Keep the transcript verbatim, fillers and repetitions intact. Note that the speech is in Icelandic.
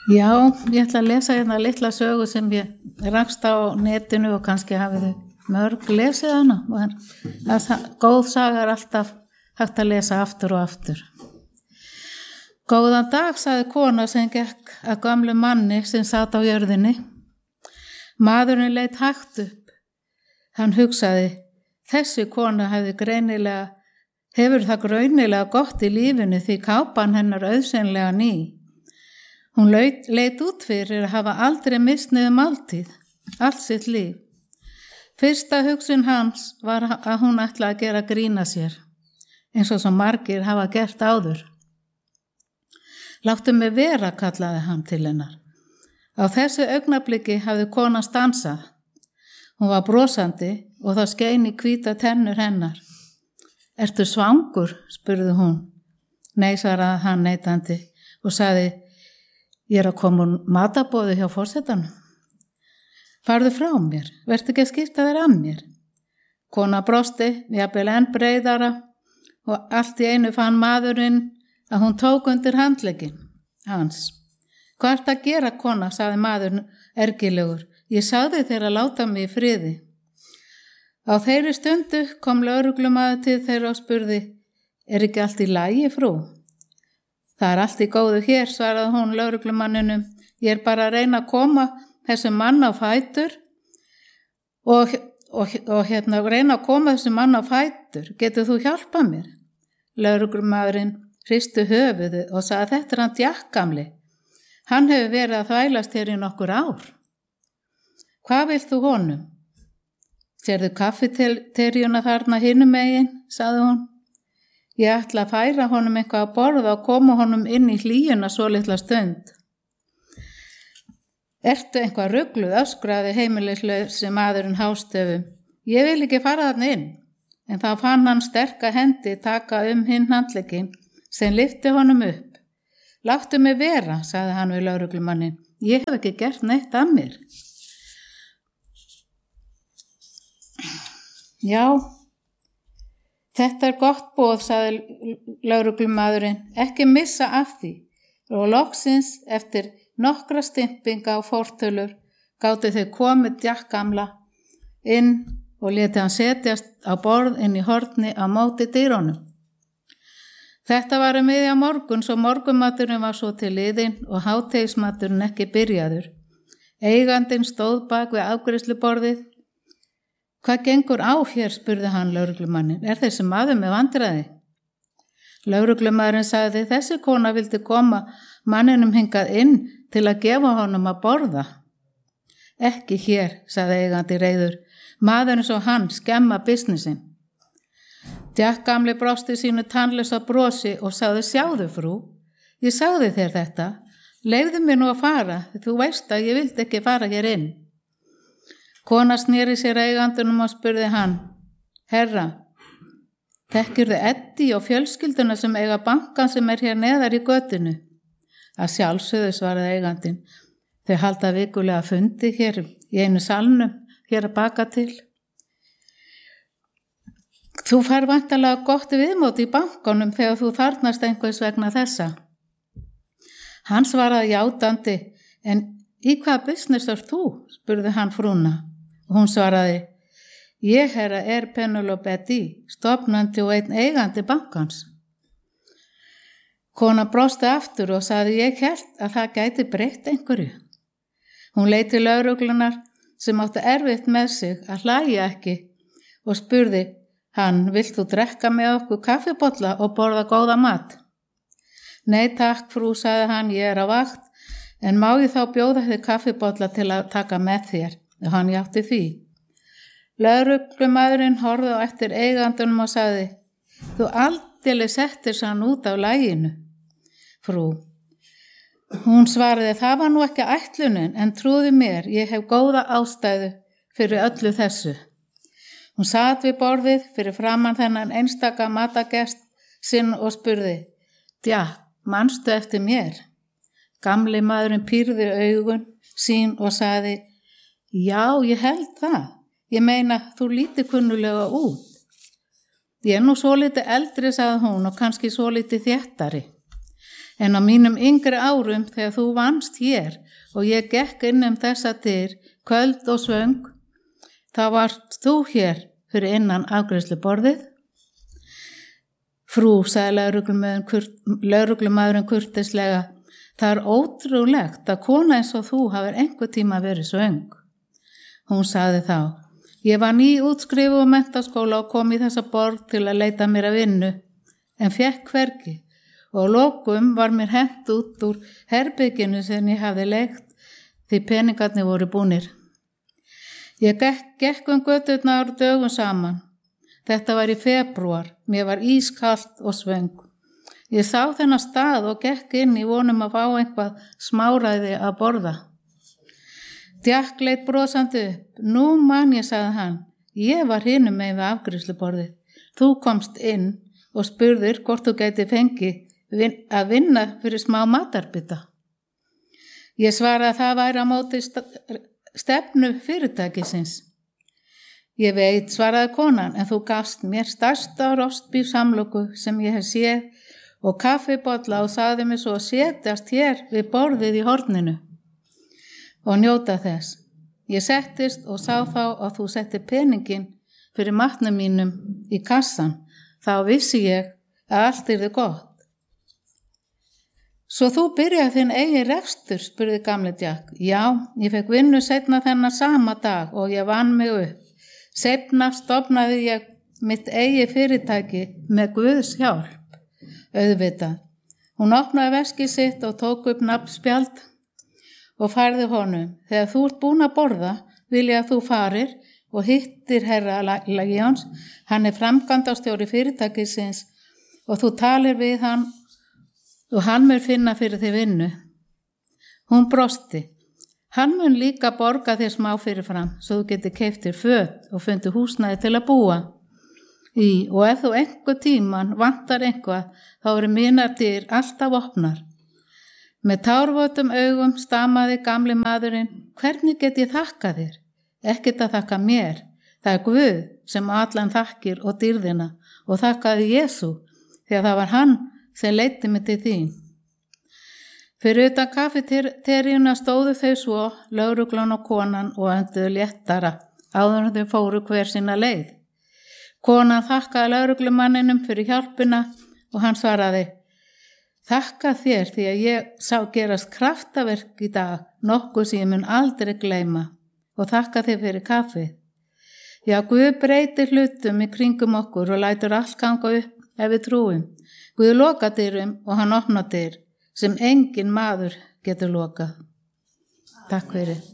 Já, ég ætla að lesa hérna litla sögu sem ég rakst á netinu og kannski hafið þau mörg lesið hana. Það er góð saga er alltaf hægt að lesa aftur og aftur. Góðan dag, sagði kona sem gekk að gamlu manni sem sat á jörðinni. Maðurinn leit hægt upp. Hann hugsaði, þessi kona hefði greinilega, hefur það greinilega gott í lífinu því kápan hennar auðseinlega ný. Hún leit, leit út fyrir að hafa aldrei mist niður máltíð, allt sitt líf. Fyrsta hugsun hans var að hún ætlaði að gera grína sér, eins og svo margir hafa gert áður. Láttu mig vera, kallaði hann til hennar. Á þessu augnabliki hafði konan stansað. Hún var brosandi og það skein í hvíta tennur hennar. Ertu svangur, spurði hún. Nei, svaraði hann neitandi og sagði, ég er að koma úr matarboði hjá forsetanum. Farðu frá mér, vertu ekki að skipta þér að mér. Kona brosti, jafnvel enn breiðara og allt í einu fann maðurinn að hún tók undir handlegginn hans. Hvað ert að gera, kona, sagði maðurinn ergilegur. Ég sagði þér að láta mig í friði. Á þeirri stundu kom lögreglumaður til þeirra og spurði, er ekki allt í lagi, frú? Það er allt í góðu hér, svaraði hún lögreglumanninum. Ég er bara að reyna að koma þessum mann á fætur og, og, og hérna reyna að koma þessum mann á fætur. Getur þú hjálpað mér? Lögreglumaðurinn hristi höfuðið og sagði þetta er hann Jack gamli. Hann hefur verið að þvælast hér í nokkur ár. Hvað vilt þú honum? Sérðu kaffiteríuna þarna hinum megin, sagði hún. Ég ætla að færa honum eitthvað að borða og koma honum inn í hlýjuna svo litla stund. Ertu eitthvað rugluð, öskraði heimilislausi maðurinn hástöfum. Ég vil ekki fara þarna inn, en þá fann hann sterka hendi taka um hinn handlegginn sem lyfti honum upp. Láttu mig vera, sagði hann við lögreglumannin. Ég hef ekki gert neitt að mér. Já, þetta er gott boð, sagði lögreglumaðurinn, ekki missa af því og loksins eftir nokkra stimpinga á fortölur gátu þau komið Jack gamla inn og léti hann setjast á borð inn í horni á móti dyrunum. Þetta var um miðja morgun svo morgunmaturinn var svo til liðinn og hádegismaturinn ekki byrjaður. Eigandinn stóð bak við afgreiðsluborðið. Hvað gengur á hér, spurði hann lögreglumannin. Er þessi maður með vandræði? Lögreglumaðurinn sagði, þessi kona vildi koma manninum hingað inn til að gefa honum að borða. Ekki hér, sagði eigandi reiður. Maðurinn svo hann skemma businessin. Jack gamli brosti sínu tannlausa brosi og sagði, sjáðu frú, ég sagði þér þetta. Leyfðu mér nú að fara, þú veist að ég vildi ekki fara hér inn. Kona sneri sér eigandunum og spurði hann, herra, þekkirðu Eddi og fjölskylduna sem eiga bankan sem er hér neðar í götinu? Að sjálfsögðu, svaraði eigandinn. Þau halda vikulega fundi hér í einu salnum, hér að baka til. Þú fær vantarlega gott viðmót í bankanum þegar þú þarnast einhvers vegna þessa. Hann svaraði játandi, en í hvaða business er þú? Spurði hann frúna. Og hún svaraði, ég herra er Penelope Eddy, stofnandi og einn eigandi bankans. Kona brosti aftur og sagði, ég held að það gæti breytt einhverju. Hún leit til lögreglunar sem átti erfitt með sig að hlæja ekki og spurði, hann, vilt þú drekka með okkur kaffibolla og borða góða mat? Nei takk, frú, sagði hann, ég er á vakt, en má ég þá bjóða þig kaffibolla til að taka með þér? Og hann játti því. Lögreglumaðurinn horfði á eftir eigandunum og sagði, þú aldeilis settir sann út af laginu, frú. Hún svaraði, það var nú ekki ætlunin, en trúði mér, ég hef góða ástæðu fyrir öllu þessu. Hún sat við borðið fyrir framan þennan einstaka matagest sinn og spurði, ja, manstu eftir mér? Gamli maðurinn pírði augun sín og sagði, já, ég held það. Ég meina, þú lítið kunnulega út. Ég er nú svo litið eldri, sagði hún, og kannski svo litið þéttari. En á mínum yngri árum þegar þú vannst hér og ég gekk inn um þessa dyr, köld og svöng, þá varst þú hér fyrir innan afgreiðsluborðið. Frú, sagði lögreglumaðurinn kurteislega, það er ótrúlegt að kona eins og þú hafir einhver tíma verið svöng. Hún sagði þá, ég var ný útskrifuð úr menntaskóla og kom í þessa borg til að leita mér að vinnu, en fékk hvergi og lokum var mér hent út úr herbygginu sem ég hafði leigt því peningarnir voru búnir. Ég gekk, gekk um göturnar dögum saman. Þetta var í febrúar, mér var ískalt og svöng. Ég sá þennan stað og gekk inn í vonum að fá einhvað smáræði að borða. Jack leit brosandi upp. Nú man ég, sagði hann, ég var hinum megin við afgreiðsluborðið. Þú komst inn og spurðir hvort þú gæti fengið að vinna fyrir smá matarbita. Ég svaraði að það væri á móti stefnu fyrirtækisins. Ég veit, svaraði konan, en þú gafst mér stærsta rostbífsamloku sem ég hef séð og kaffibolla og sagði mér svo að setjast hér við borðið í horninu og njóta þess. Ég settist og sá þá að þú setti peningin fyrir matnum mínum í kassan. Þá vissi ég að allt yrði gott. Svo þú byrjaði þinn eigin rekstur, spurði gamli Jack. Já, ég fekk vinnu seinna þennan sama dag og ég vann mig upp. Seinna stofnaði ég mitt eigi fyrirtæki með Guðs hjálp, auðvitað. Hún opnaði veskið sitt og tók upp nafnspjald og færði honum. Þegar þú ert búin að borða, vil ég að þú farir og hittir herra Lyons. Hann er framkvæmdastjóri fyrirtækisins og þú talir við hann og hann mun finna fyrir þig vinnu. Hún brosti. Hann mun líka borga þér smá fyrirfram svo þú getur keypt þér föt og fundið húsnæði til að búa í og ef þú einhver tíman vantar einhvað þá eru mínar dyr alltaf opnar. Með tárvotum augum stamaði gamli maðurinn, hvernig get ég þakkað þér? Ekkert að þakka mér. Það er Guð sem allan þakkir og dýrðina og þakkaði Jesú þegar það var hann sem leiddi mig til þín. Fyrir utan kaffiteríuna stóðu þau svo, lögreglan og konan og önduðu léttara áður en þau fóru hver sína leið. Konan þakkaði lögreglumanninum fyrir hjálpina og hann svaraði, þakka þér því að ég sá gerast kraftaverk í dag, nokkuð sem ég mun aldrei gleyma og þakka þér fyrir kaffið. Já, Guð breytir hlutum í kringum okkur og lætur allt ganga upp ef við trúum. Guð loka dyrum og hann opna dyr sem engin maður getur lokað. Takk fyrir.